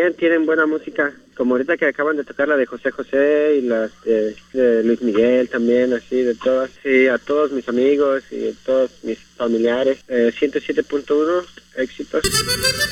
también tienen buena música, como ahorita que acaban de tocar la de José José y las de Luis Miguel también, así de todas. Sí, a todos mis amigos y a todos mis familiares. 107.1, éxitos.